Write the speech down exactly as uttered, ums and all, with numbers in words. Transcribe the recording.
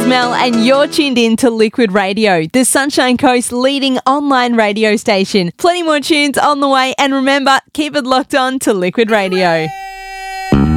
Mel and you're tuned in to Liquid Radio, the Sunshine Coast's leading online radio station. Plenty more tunes on the way, and remember, keep it locked on to Liquid Radio.